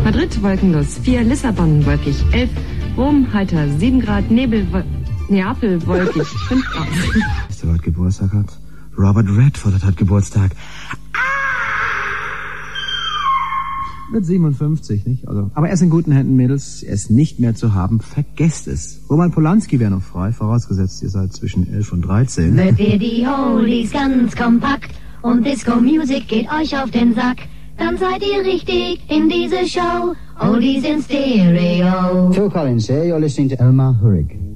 Madrid wolkenlos 4, Lissabon wolkig 11, Rom heiter 7 Grad, Neapel wolkig 5 Grad. Wisst ihr, was Geburtstag hat? Robert Redford hat Geburtstag. Wird 57, nicht? Also, aber er ist in guten Händen, Mädels. Er ist nicht mehr zu haben. Vergesst es. Roman Polanski wäre noch frei, vorausgesetzt, ihr seid zwischen 11 und 13. Wird ihr die Oldies ganz kompakt und Disco-Music geht euch auf den Sack, dann seid ihr richtig in diese Show. Oldies in Stereo. Phil Collins here. You're listening to Omar Hurrig.